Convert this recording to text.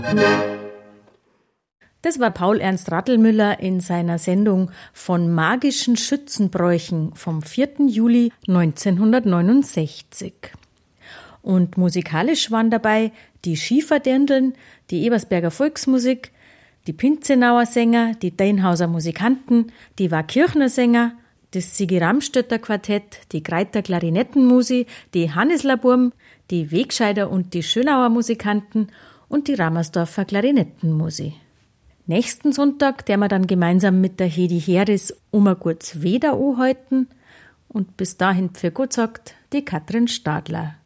Das war Paul Ernst Rattelmüller in seiner Sendung von magischen Schützenbräuchen vom 4. Juli 1969. Und musikalisch waren dabei die Schieferdirndln, die Ebersberger Volksmusik, die Pinzenauer Sänger, die Deinhauser Musikanten, die Waakirchner Sänger, das Sigi Ramstötter Quartett, die Greiter Klarinettenmusi, die Hannislaburm, die Wegscheider und die Schönauer Musikanten und die Ramersdorfer Klarinettenmusi. Nächsten Sonntag, der wir dann gemeinsam mit der Hedi Heris Gurts Weder anhalten. Und bis dahin für Gott sagt die Katrin Stadler.